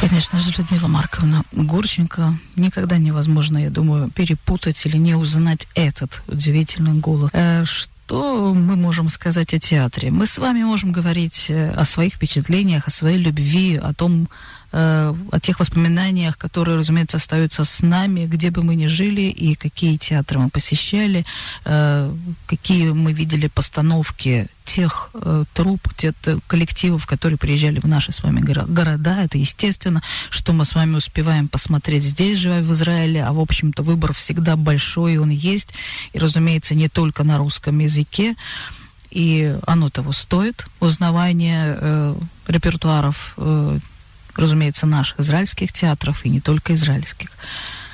Конечно же, Людмила Марковна Гурченко. Никогда невозможно, я думаю, перепутать или не узнать этот удивительный голос. Что мы можем сказать о театре? Мы с вами можем говорить о своих впечатлениях, о своей любви, о том, о тех воспоминаниях, которые, разумеется, остаются с нами, где бы мы ни жили, и какие театры мы посещали, какие мы видели постановки тех труп, тех коллективов, которые приезжали в наши с вами города. Это естественно, что мы с вами успеваем посмотреть здесь, живя в Израиле, а, в общем-то, выбор всегда большой, и он есть, и, разумеется, не только на русском языке, и оно того стоит, узнавание репертуаров, разумеется, наших израильских театров, и не только израильских.